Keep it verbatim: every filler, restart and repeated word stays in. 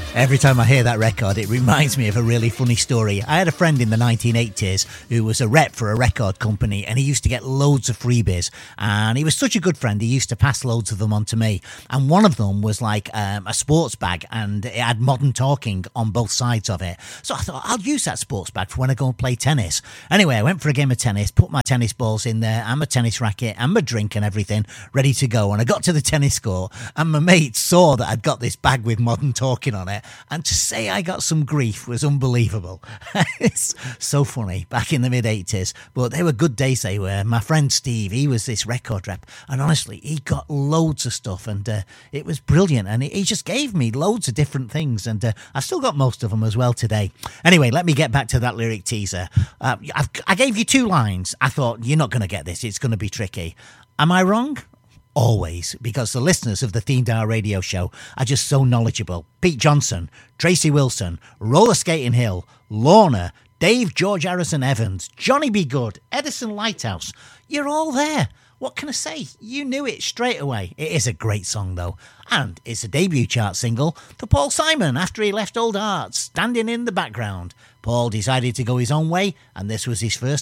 Every time I hear that record, it reminds me of a really funny story. I had a friend in the nineteen eighties who was a rep for a record company, and he used to get loads of freebies. And he was such a good friend, he used to pass loads of them on to me. And one of them was like um, a sports bag, and it had Modern Talking on both sides of it. So I thought, I'll use that sports bag for when I go and play tennis. Anyway, I went for a game of tennis, put my tennis balls in there, and my tennis racket, and my drink and everything, ready to go. And I got to the tennis court, and my mate saw that I'd got this bag with Modern Talking on it. And to say I got some grief was unbelievable. It's so funny, back in the mid-eighties. But they were good days, they were. My friend Steve, he was this record rep. And honestly, he got loads of stuff. And uh, it was brilliant. And he just gave me loads of different things. And uh, I've still got most of them as well today. Anyway, let me get back to that lyric teaser. Uh, I've, I gave you two lines. I thought, you're not going to get this. It's going to be tricky. Am I wrong? Always, because the listeners of the Theme Dial Radio Show are just so knowledgeable. Pete Johnson, Tracy Wilson, Roller Skating Hill, Lorna, Dave George Harrison Evans, Johnny B. Good, Edison Lighthouse. You're all there. What can I say? You knew it straight away. It is a great song, though. And it's a debut chart single for Paul Simon after he left Old Hearts, Standing in the Background. Paul decided to go his own way, and this was his first